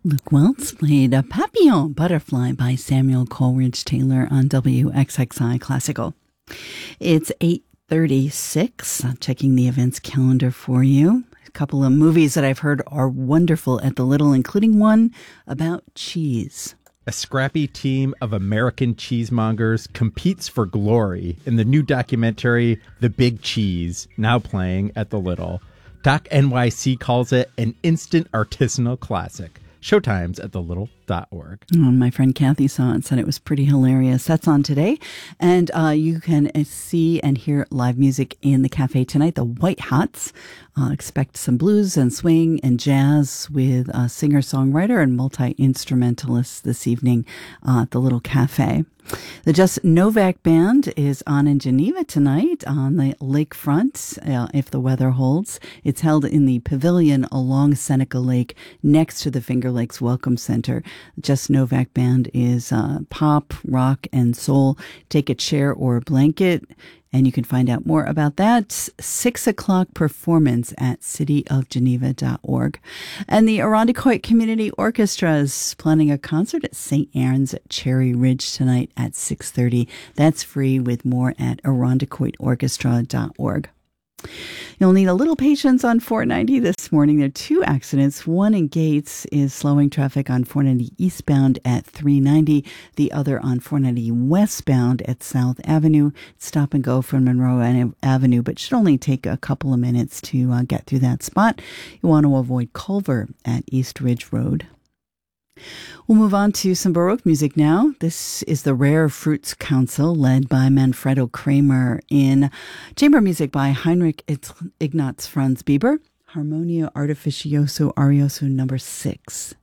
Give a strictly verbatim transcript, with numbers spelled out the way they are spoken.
Luke Welts played a Papillon Butterfly by Samuel Coleridge Taylor on W X X I Classical. It's eight thirty-six. Checking the events calendar for you. A couple of movies that I've heard are wonderful at the Little, including one about cheese. A scrappy team of American cheesemongers competes for glory in the new documentary, The Big Cheese, now playing at the Little. Doc N Y C calls it an instant artisanal classic. Showtimes at the little dot org. Oh, my friend Kathy saw it and said it was pretty hilarious. That's on today. And uh, you can see and hear live music in the cafe tonight. The White Hots. Uh, expect some blues and swing and jazz with a singer-songwriter and multi-instrumentalist this evening uh, at the Little Cafe. The Just Novak Band is on in Geneva tonight on the lakefront, uh, if the weather holds. It's held in the pavilion along Seneca Lake next to the Finger Lakes Welcome Center. The Just Novak Band is uh, pop, rock, and soul. Take a chair or a blanket. And you can find out more about that six o'clock performance at city of geneva dot org. And the Irondequoit Community Orchestra is planning a concert at Saint Aaron's at Cherry Ridge tonight at six thirty. That's free, with more at irondequoit orchestra dot org. You'll need a little patience on four ninety this morning. There are two accidents. One in Gates is slowing traffic on four ninety eastbound at three ninety. The other on four ninety westbound at South Avenue. Stop and go from Monroe Avenue, but should only take a couple of minutes to uh, get through that spot. You want to avoid Culver at East Ridge Road. We'll move on to some Baroque music now. This is the Rare Fruits Council, led by Manfredo Kramer, in chamber music by Heinrich Ignaz Franz Bieber, Harmonia Artificioso Arioso number six.